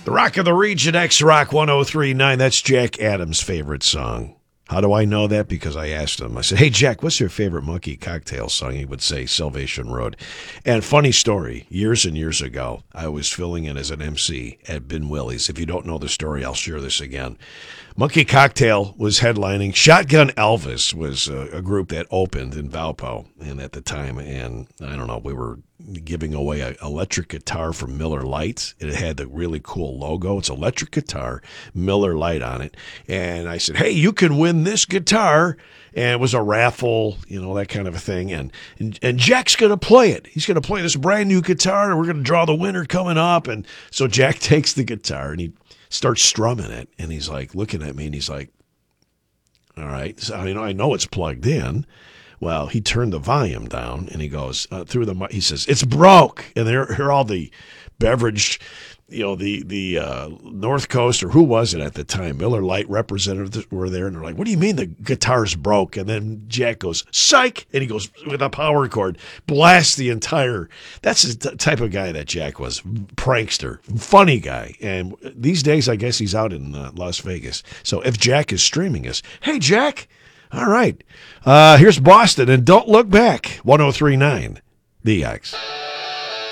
The Rock of the Region, X-Rock 1039. That's Jack Adams' favorite song. How do I know that? Because I asked him. I said, hey, Jack, what's your favorite Monkey Cocktail song? He would say Salvation Road. And funny story, years and years ago, I was filling in as an MC at Ben Willie's. If you don't know the story, I'll share this again. Monkey Cocktail was headlining. Shotgun Elvis was a group that opened in Valpo and at the time. And I don't know, we were giving away an electric guitar from Miller Lite. It had the really cool logo. It's electric guitar, Miller Lite on it. And I said, hey, you can win this guitar. And it was a raffle, that kind of a thing. And Jack's going to play it. He's going to play this brand new guitar, and we're going to draw the winner coming up. And so Jack takes the guitar, and he starts strumming it. And he's like looking at me, and he's like, all right. So, I know it's plugged in. Well, he turned the volume down, and he goes through the. He says, "It's broke." And here are all the beverage, the North Coast, or who was it at the time? Miller Lite representatives were there, and they're like, "What do you mean the guitar's broke?" And then Jack goes, "Psych!" And he goes with a power cord, blasts the entire. That's the type of guy that Jack was, prankster, funny guy. And these days, I guess he's out in Las Vegas. So if Jack is streaming us, hey Jack. All right. Here's Boston, and don't look back. 1039, The X.